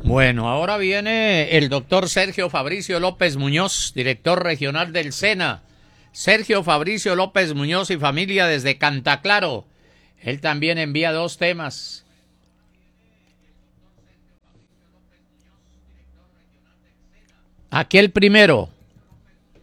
Bueno, ahora viene el doctor Sergio Fabricio López Muñoz, director regional del SENA. Sergio Fabricio López Muñoz y familia desde Cantaclaro. Él también envía dos temas. Aquí el primero.